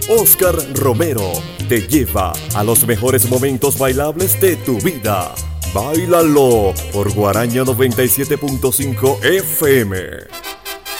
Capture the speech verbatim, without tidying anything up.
Oscar Romero te lleva a los mejores momentos bailables de tu vida. Báilalo por Guaraña noventa y siete punto cinco F M.